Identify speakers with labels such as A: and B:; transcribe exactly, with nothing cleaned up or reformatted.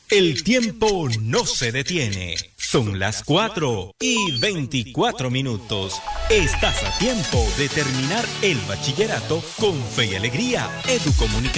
A: El tiempo no se detiene. Son las cuatro y veinticuatro minutos. Estás a tiempo de terminar el bachillerato con fe y alegría. Educomunicación.